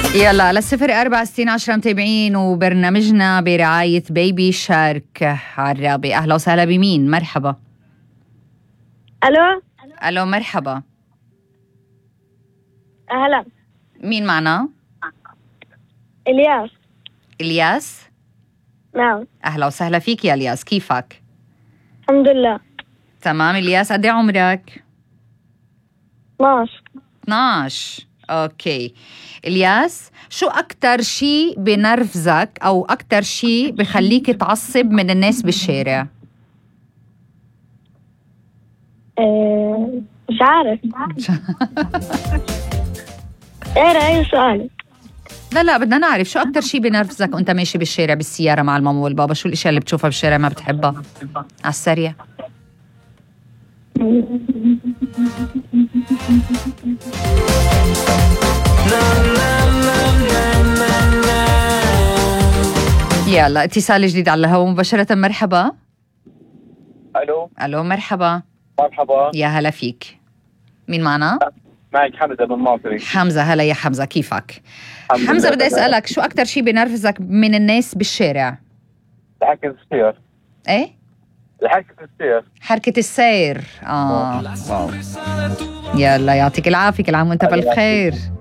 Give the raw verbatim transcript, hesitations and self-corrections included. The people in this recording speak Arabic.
يلا على الصفر أربعة ستين عشرة متابعين، وبرنامجنا برعاية بيبي شارك على الرابع. أهلا وسهلا بمين؟ مرحبا. ألو. ألو مرحبا. أهلا. مين معنا؟ إلياس. إلياس؟ نعم. أهلا وسهلا فيك يا إلياس، كيفك؟ الحمد لله. تمام. إلياس قد ايه عمرك؟ اثناشر. اثناشر. أوكي إلياس، شو أكتر شي بنرفزك أو أكتر شي بخليك تعصب من الناس بالشارع؟ أه مش عارف. ايه أي سؤال؟ لا لا بدنا نعرف شو أكتر شي بنرفزك وأنت ماشي بالشارع بالسيارة مع الماما والبابا. شو الأشياء اللي بتشوفها بالشارع ما بتحبها على السريع؟ يلا اتصال جديد على الهواء مباشرة. مرحبا. الو. الو مرحبا. مرحبا. يا هلا فيك. مين معنا؟ معك حمزة من مصري. حمزة. هلا يا حمزة، كيفك؟ حمزة بدي أسألك شو أكتر شي بنرفزك من الناس بالشارع؟ حركة السير. ايه؟ حركة السير. حركة السير. اه واو. يلا يعطيك العافية، كل عام وانت بالخير.